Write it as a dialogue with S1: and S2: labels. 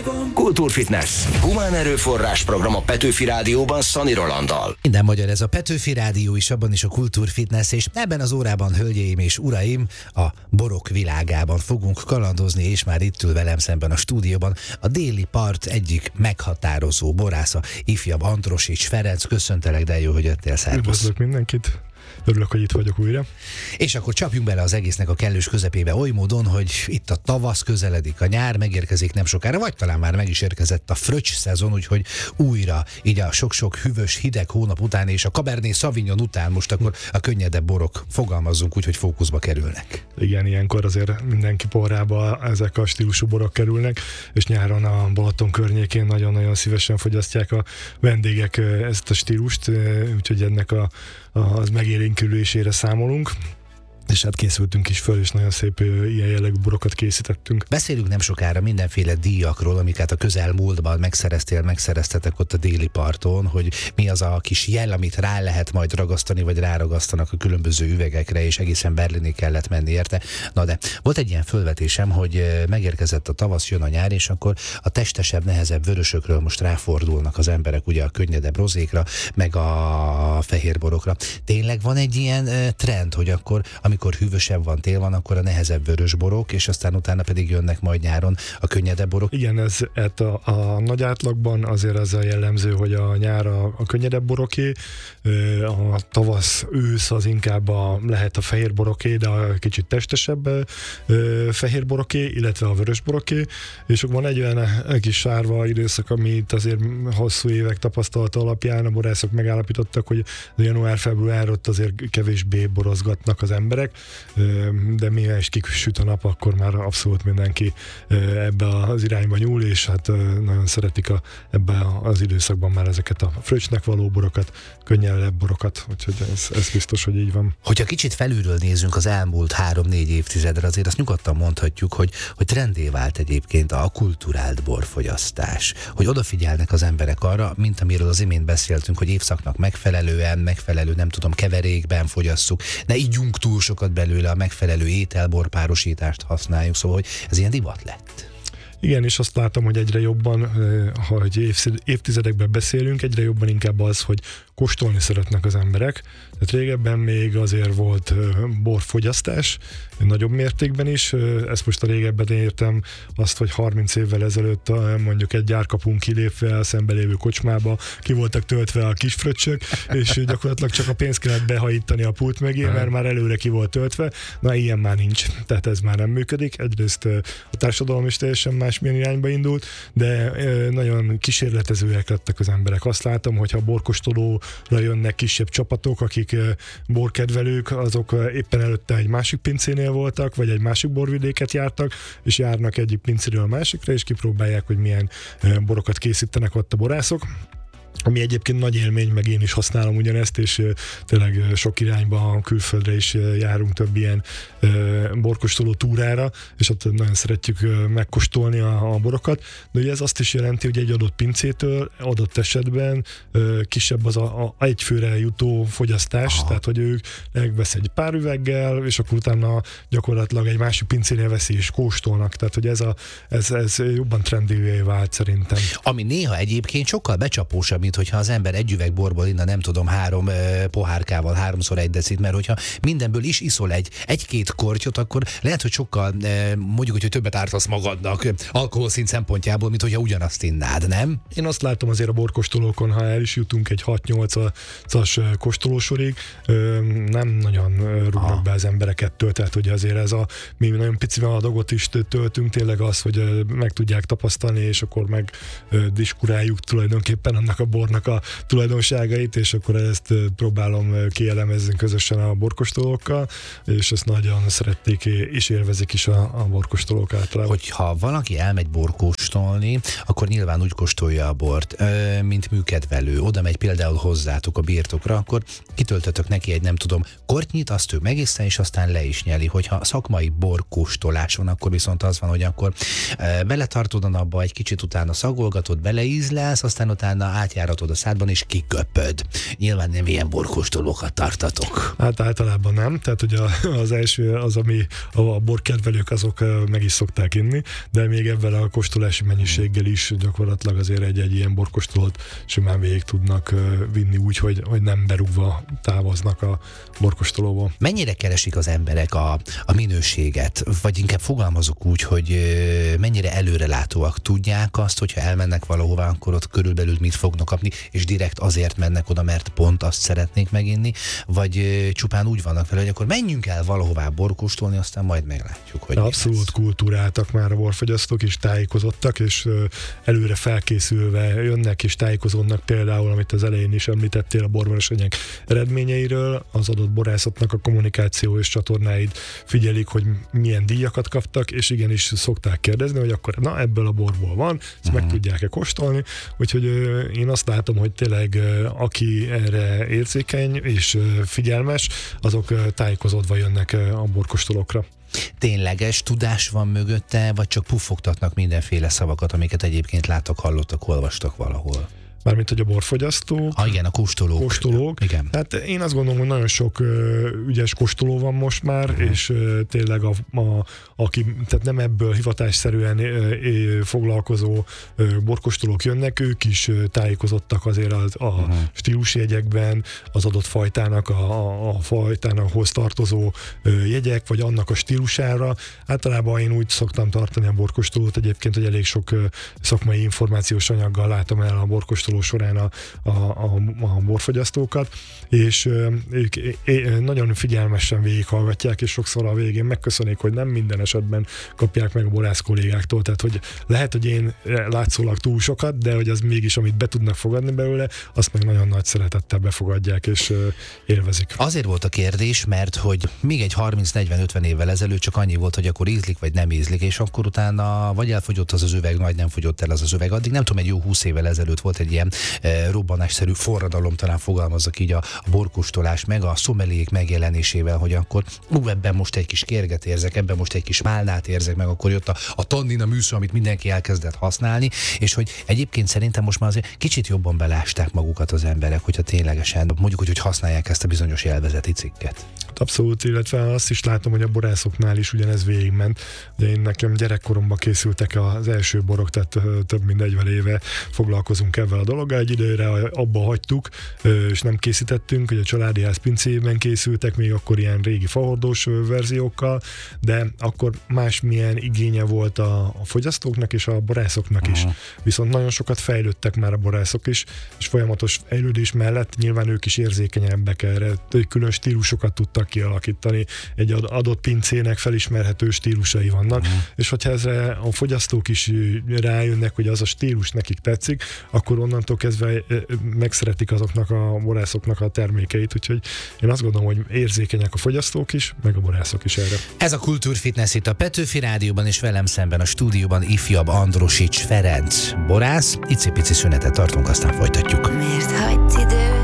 S1: Kultúrfitness. Humán erőforrás program a Petőfi Rádióban Szani Rolanddal.
S2: Minden magyar, ez a Petőfi Rádió is, abban is a Kultúrfitness, és ebben az órában, hölgyeim és uraim, a borok világában fogunk kalandozni, és már itt ül velem szemben a stúdióban a Déli Part egyik meghatározó borásza, ifjabb Androsics Ferenc. Köszöntelek, de jó, hogy jöttél, szervusz.
S3: Üdvözlök mindenkit. Örülök, hogy itt vagyok újra.
S2: És akkor csapjunk bele az egésznek a kellős közepébe oly módon, hogy itt a tavasz közeledik, a nyár megérkezik nem sokára, vagy talán már meg is érkezett a fröccs szezon, úgyhogy újra, így a sok-sok hűvös, hideg hónap után és a Cabernet Sauvignon után most akkor a könnyedebb borok, fogalmazzunk úgy, hogy fókuszba kerülnek.
S3: Igen, ilyenkor azért mindenki porrába ezek a stílusú borok kerülnek, és nyáron a Balaton környékén nagyon-nagyon szívesen fogyasztják a vendégek ezt a stílust, úgyhogy ennek az megélénkülésére számolunk. És hát készültünk is föl, és nagyon szép ilyen jellegű borokat készítettünk.
S2: Beszélünk nem sokára mindenféle díjakról, amiket a közelmúltban megszereztetek ott a Déli Parton, hogy mi az a kis jel, amit rá lehet majd ragasztani, vagy ráragasztanak a különböző üvegekre, és egészen Berlinig kellett menni érte. Na de volt egy ilyen fölvetésem, hogy megérkezett a tavasz, jön a nyár, és akkor a testesebb, nehezebb vörösökről most ráfordulnak az emberek, ugye a könnyedebb rozékra, meg a fehérborokra. Tényleg van egy ilyen trend, hogy akkor amikor hűvösebb van, tél van, akkor a nehezebb vörös borok, és aztán utána pedig jönnek majd nyáron a könnyedebb borok.
S3: Igen, ez a nagy átlagban azért az a jellemző, hogy a nyár a könnyedebb boroké, a tavasz, ősz az inkább lehet a fehér boroké, de a kicsit testesebb fehér boroké, illetve a vörös boroké, és van egy olyan kis sárva időszak, amit azért hosszú évek tapasztalata alapján a borászok megállapítottak, hogy január-február ott azért kevésbé borozgatnak az emberek, de mivel is kiküssüt a nap, akkor már abszolút mindenki ebbe az irányba nyúl, és hát nagyon szeretik ebbe az időszakban már ezeket a fröccsnek való borokat, könnyedebb borokat, úgyhogy ez biztos, hogy így van.
S2: Hogyha kicsit felülről nézzünk az elmúlt 3-4 évtizedre, azért azt nyugodtan mondhatjuk, hogy trendé vált egyébként a kulturált borfogyasztás, hogy odafigyelnek az emberek arra, mint amiről az imént beszéltünk, hogy évszaknak megfelelő, nem tudom, keverékben fogyasszuk, ne ígyunk túl sokat belőle, a megfelelő ételborpárosítást használjuk, szóval hogy ez ilyen divat lett.
S3: Igen, és azt látom, hogy egyre jobban, ha évtizedekben beszélünk, egyre jobban inkább az, hogy kóstolni szeretnek az emberek. Tehát régebben még azért volt borfogyasztás, nagyobb mértékben is. Ezt most a régebben értem azt, hogy 30 évvel ezelőtt mondjuk egy gyárkapun kilépve a szembelévő kocsmába ki voltak töltve a kis fröccsök, és gyakorlatilag csak a pénzt kellett behajítani a pult mögé, mert már előre ki volt töltve. Na, ilyen már nincs. Tehát ez már nem működik. Egyrészt a társadalom is teljesen másmilyen irányba indult, de nagyon kísérletezőek lettek az emberek. Azt látom, hogyha borkóstolóra jönnek kisebb csapatok, akik borkedvelők, azok éppen előtte egy másik pincénél voltak, vagy egy másik borvidéket jártak, és járnak egyik pincéről a másikra, és kipróbálják, hogy milyen borokat készítenek ott a borászok. Ami egyébként nagy élmény, meg én is használom ugyanezt, és tényleg sok irányba, külföldre is járunk több ilyen borkóstoló túrára, és ott nagyon szeretjük megkóstolni a borokat. De ugye ez azt is jelenti, hogy egy adott pincétől adott esetben kisebb az egyfőre jutó fogyasztás, tehát hogy ők megvesz egy pár üveggel, és akkor utána gyakorlatilag egy másik pincénél veszi és kóstolnak. Tehát hogy ez jobban trendivé vált szerintem.
S2: Ami néha egyébként sokkal becsapósabb, mint hogyha az ember egy üveg borból inna nem tudom 3 pohárkával 3-szor 1 decit, mert hogyha mindenből is iszol egy-két kortyot, akkor lehet, hogy sokkal mondjuk, hogy többet ártasz magadnak alkoholszint szempontjából, mint hogyha ugyanazt innád, nem? Én
S3: azt látom azért a borkóstolókon, ha el is jutunk egy 6-8-as kóstolósorig, nem nagyon rúgnak be az emberek ettől, tehát hogy azért mi nagyon picivel a dolgot is töltünk, tényleg az, hogy meg tudják tapasztalni, és akkor meg diskuráljuk tulajdonképpen annak a bornak a tulajdonságait, és akkor ezt próbálom kielemezni közösen a borkóstolókkal, és ezt nagyon szerették és élvezik is a borkóstolók általában.
S2: Hogyha valaki elmegy borkóstolni, akkor nyilván úgy kóstolja a bort, mint műkedvelő. Oda megy például hozzátok a birtokra, akkor kitöltötök neki egy nem tudom kortyit, azt ő megiszta, és aztán le is nyeli. Hogyha szakmai borkóstolás van, akkor viszont az van, hogy akkor beletartod a napba, egy kicsit utána szagolgatod, beleízlelsz, aztán utána átjár lejáratod a szádban, és kiköpöd. Nyilván nem ilyen borkóstolókat tartatok.
S3: Hát általában nem, tehát ugye az első az, ami a borkedvelők azok meg is szokták inni, de még ebben a kóstolási mennyiséggel is gyakorlatilag azért egy ilyen borkóstolót simán végig tudnak vinni úgy, hogy nem berúgva távoznak a borkóstolóból.
S2: Mennyire keresik az emberek a minőséget? Vagy inkább fogalmazok úgy, hogy mennyire előrelátóak? Tudják azt, hogyha elmennek valahová, akkor ott körülbelül mit fognak kapni, és direkt azért mennek oda, mert pont azt szeretnék meginni, vagy csupán úgy vannak vele, hogy akkor menjünk el valahová borkóstolni, aztán majd meglátjuk, hogy
S3: abszolút kultúráltak már a borfogyasztók, és tájékozottak, és előre felkészülve jönnek, és tájékozódnak például, amit az elején is említettél a borversenyek eredményeiről, az adott borászatnak a kommunikáció és csatornáid figyelik, hogy milyen díjakat kaptak, és igenis szokták kérdezni, hogy akkor na ebből a borból van, ezt meg tudják-e kóstolni, úgyhogy én azt látom, hogy tényleg aki erre érzékeny és figyelmes, azok tájékozódva jönnek a borkóstolókra.
S2: Tényleges tudás van mögötte, vagy csak puffogtatnak mindenféle szavakat, amiket egyébként láttak, hallottak, olvastak valahol?
S3: Mármint, hogy a borfogyasztók.
S2: Igen, a kóstolók. Igen.
S3: Hát én azt gondolom, hogy nagyon sok ügyes kóstoló van most már, és tényleg aki tehát nem ebből hivatásszerűen foglalkozó borkóstolók jönnek, ők is tájékozottak azért a stílusjegyekben, az adott fajtának, a fajtának tartozó jegyek, vagy annak a stílusára. Általában én úgy szoktam tartani a borkóstolót egyébként, hogy elég sok szakmai információs anyaggal látom el a borkóstoló során a borfogyasztókat, és ők nagyon figyelmesen végighallgatják, és sokszor a végén megköszönik, hogy nem minden esetben kapják meg a borász kollégáktól, tehát hogy lehet, hogy én látszólag túl sokat, de hogy az mégis, amit be tudnak fogadni belőle, azt meg nagyon nagy szeretettel befogadják, és élvezik.
S2: Azért volt a kérdés, mert hogy még egy 30-40-50 évvel ezelőtt csak annyi volt, hogy akkor ízlik, vagy nem ízlik, és akkor utána vagy elfogyott az üveg, vagy nem fogyott el az üveg. Addig nem tudom, egy jó 20 évvel ezelőtt volt egy ilyen robbanásszerű forradalom, talán fogalmazzak így a borkóstolás meg a szomeliék megjelenésével, hogy akkor ebben most egy kis kérget érzek, ebben most egy kis málnát érzek, meg akkor jött a tannina műszó, amit mindenki elkezdett használni, és hogy egyébként szerintem most már azért kicsit jobban belásták magukat az emberek, hogyha ténylegesen mondjuk, hogy használják ezt a bizonyos jelvezeti cikket.
S3: Abszolút, illetve azt is látom, hogy a borászoknál is ugyanez végigment. Ugye én nekem gyerekkoromban készültek az első borok, tehát több mint 40 éve foglalkozunk ezzel a dologgal. Egy időre abba hagytuk, és nem készítettünk, hogy a családi ház pincében készültek, még akkor ilyen régi fahordós verziókkal, de akkor másmilyen igénye volt a fogyasztóknak és a borászoknak is. Viszont nagyon sokat fejlődtek már a borászok is, és folyamatos fejlődés mellett nyilván ők is érzékenyebbek erre, külön stílusokat tudtak kialakítani, egy adott pincének felismerhető stílusai vannak, és hogyha ezre a fogyasztók is rájönnek, hogy az a stílus nekik tetszik, akkor onnantól kezdve megszeretik azoknak a borászoknak a termékeit, úgyhogy én azt gondolom, hogy érzékenyek a fogyasztók is, meg a borászok is erre.
S2: Ez a Kultúrfitness itt a Petőfi Rádióban, és velem szemben a stúdióban ifjabb Androsics Ferenc borász. Icipici szünetet tartunk, aztán folytatjuk.
S4: Miért hagysz idő